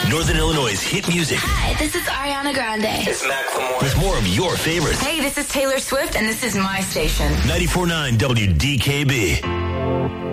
Northern Illinois' hit music. Hi, this is Ariana Grande. It's Macklemore. With more of your favorites. Hey, this is Taylor Swift, and this is my station. 94.9 WDKB.